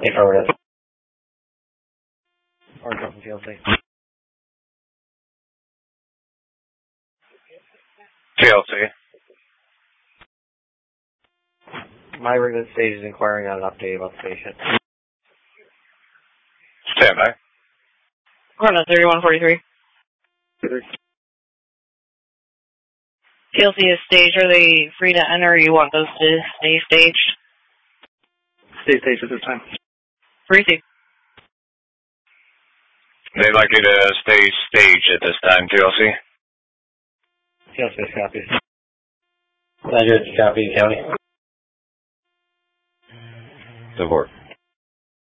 Affirmative. Orange from TLC. TLC. My regular stage is inquiring on an update about the patient. Stand by. We're on a 3143. TLC is staged. Are they free to enter or you want those to stay staged? Stay staged at this time. Receive. They'd like you to stay staged at this time, TLC. TLC copies. Roger, copy, county. Support.